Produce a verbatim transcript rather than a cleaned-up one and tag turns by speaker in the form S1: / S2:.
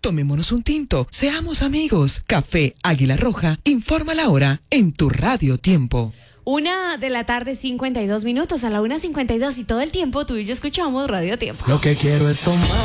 S1: Tomémonos un tinto, seamos amigos. Café Águila Roja, informa la hora en tu Radio Tiempo.
S2: Una de la tarde, cincuenta y dos minutos, a la una cincuenta y dos, y todo el tiempo tú y yo escuchamos Radio Tiempo.
S3: Lo que quiero es tomar